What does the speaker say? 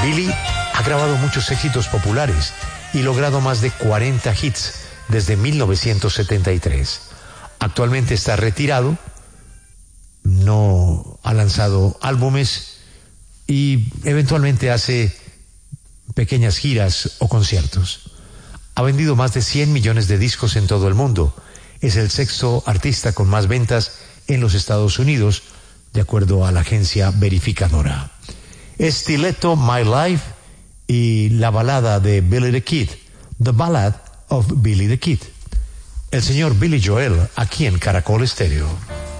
Billy ha grabado muchos éxitos populares y logrado más de 40 hits desde 1973. Actualmente está retirado, no ha lanzado álbumes y eventualmente hace pequeñas giras o conciertos. Ha vendido más de 100 millones de discos en todo el mundo. Es el sexto artista con más ventas en los Estados Unidos, de acuerdo a la agencia verificadora. Stiletto, My Life y la balada de Billy the Kid, The Ballad of Billy the Kid. El señor Billy Joel, aquí en Caracol Estéreo.